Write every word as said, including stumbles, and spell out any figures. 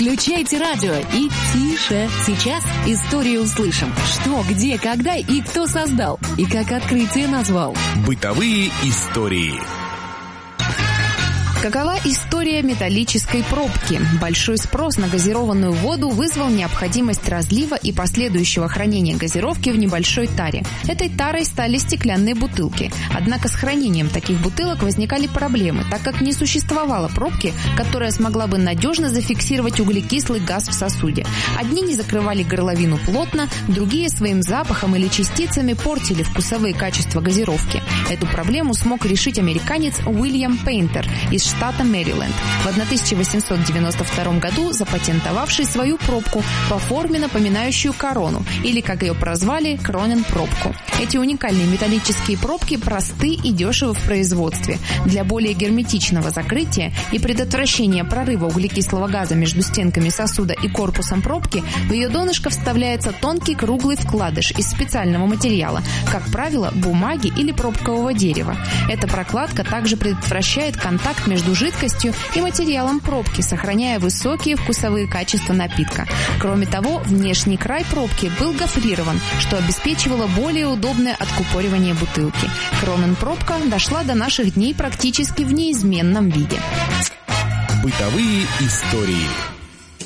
Включайте радио и тише. Сейчас историю услышим. Что, где, когда и кто создал. И как открытие назвал. Бытовые истории. Какова история металлической пробки? Большой спрос на газированную воду вызвал необходимость разлива и последующего хранения газировки в небольшой таре. Этой тарой стали стеклянные бутылки. Однако с хранением таких бутылок возникали проблемы, так как не существовало пробки, которая смогла бы надежно зафиксировать углекислый газ в сосуде. Одни не закрывали горловину плотно, другие своим запахом или частицами портили вкусовые качества газировки. Эту проблему смог решить американец Уильям Пейнтер из штата Мэриленд, в тысяча восемьсот девяносто втором году запатентовавший свою пробку по форме, напоминающую корону, или, как ее прозвали, Кронен-пробку. Эти уникальные металлические пробки просты и дешевы в производстве. Для более герметичного закрытия и предотвращения прорыва углекислого газа между стенками сосуда и корпусом пробки в ее донышко вставляется тонкий круглый вкладыш из специального материала, как правило, бумаги или пробкового дерева. Эта прокладка также предотвращает контакт между жидкостью и материалом пробки, сохраняя высокие вкусовые качества напитка. Кроме того, внешний край пробки был гофрирован, что обеспечивало более удобное откупоривание бутылки. Кронен-пробка дошла до наших дней практически в неизменном виде. Бытовые истории.